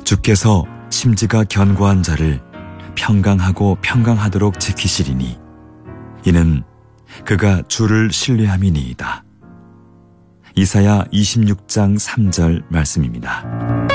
주께서 심지가 견고한 자를 평강하고 평강하도록 지키시리니 이는 그가 주를 신뢰함이니이다. 이사야 26장 3절 말씀입니다.